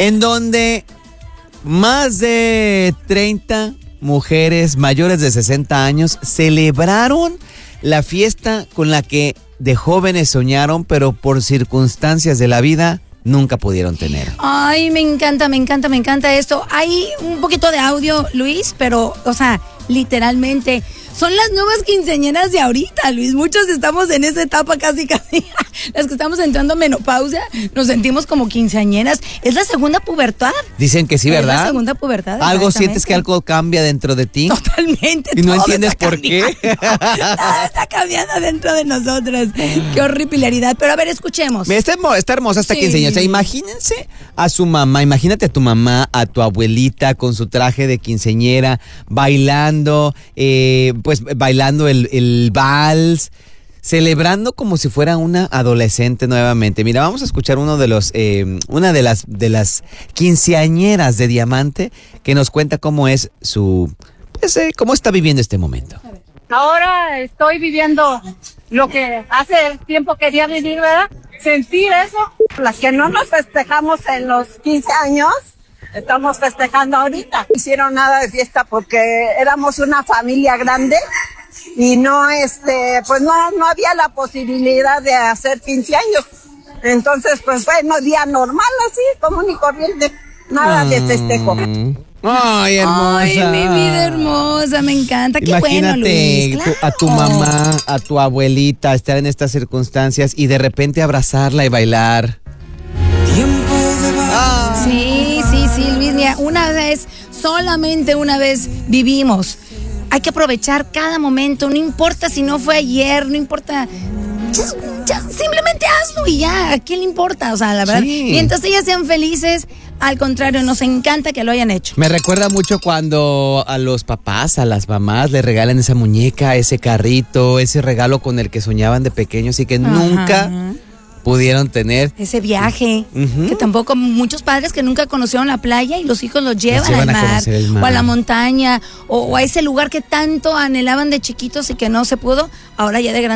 en donde más de 30 mujeres mayores de 60 años celebraron la fiesta con la que de jóvenes soñaron, pero por circunstancias de la vida nunca pudieron tener. Ay, me encanta esto. Hay un poquito de audio, Luis, pero, o sea, literalmente son las nuevas quinceañeras de ahorita, Luis. Muchos estamos en esa etapa casi. Las que estamos entrando a menopausia, nos sentimos como quinceañeras. Es la segunda pubertad. Dicen que sí, ¿verdad? Es la segunda pubertad. ¿Algo sientes que algo cambia dentro de ti? Totalmente. Y no entiendes por qué. Nada está cambiando dentro de nosotras. Qué horripilaridad. Pero a ver, escuchemos. Está hermosa esta quinceañera. O sea, imagínense a su mamá, imagínate a tu mamá, a tu abuelita con su traje de quinceañera, bailando, bailando el vals, celebrando como si fuera una adolescente nuevamente. Mira, vamos a escuchar una de las quinceañeras de Diamante que nos cuenta cómo es cómo está viviendo este momento. Ahora estoy viviendo lo que hace tiempo quería vivir, ¿verdad? Sentir eso. Las que no nos festejamos en los 15 años, estamos festejando ahorita. No hicieron nada de fiesta porque éramos una familia grande y no había la posibilidad de hacer 15 años. Entonces, pues fue un día normal, así, común y corriente. Nada de festejo. Ay, hermosa. Ay, mi vida hermosa, me encanta. Qué bueno, Luis. Claro. A tu mamá, a tu abuelita, estar en estas circunstancias y de repente abrazarla y bailar. Sí, Luis, mira, solamente una vez vivimos. Hay que aprovechar cada momento, no importa si no fue ayer, no importa. Ya, simplemente hazlo y ya, ¿a quién le importa? O sea, la verdad, mientras ellas sean felices, al contrario, nos encanta que lo hayan hecho. Me recuerda mucho cuando a los papás, a las mamás le regalan esa muñeca, ese carrito, ese regalo con el que soñaban de pequeños y que nunca pudieron tener. Ese viaje, que tampoco, muchos padres que nunca conocieron la playa y los hijos los llevan al mar, o a la montaña, o a ese lugar que tanto anhelaban de chiquitos y que no se pudo, ahora ya de grandes.